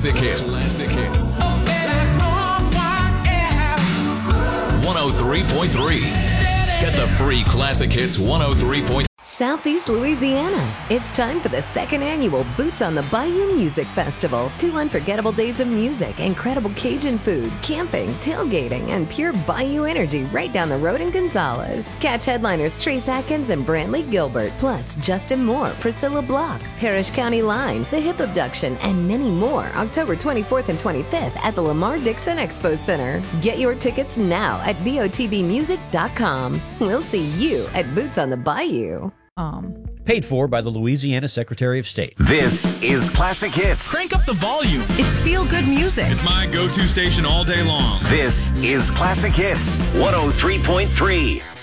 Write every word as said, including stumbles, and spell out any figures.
Classic Hits. Classic Hits. one oh three point three. Get the free Classic Hits one oh three point three. Southeast Louisiana. It's time for the second annual Boots on the Bayou Music Festival. Two unforgettable days of music, incredible Cajun food, camping, tailgating, and pure Bayou energy right down the road in Gonzales. Catch headliners Trace Atkins and Brantley Gilbert, plus Justin Moore, Priscilla Block, Parish County Line, The Hip Abduction, and many more October twenty-fourth and twenty-fifth at the Lamar Dixon Expo Center. Get your tickets now at B O T B music dot com. We'll see you at Boots on the Bayou. Um, Paid for by the Louisiana Secretary of State. This is Classic Hits. Crank up the volume. it's feel-good music. It's my go-to station all day long. This is Classic Hits one oh three point three.